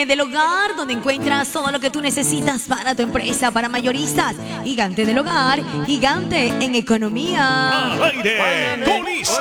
Gigante del Hogar, donde encuentras todo lo que tú necesitas para tu empresa, para mayoristas. Gigante del Hogar, gigante en economía. Al aire, con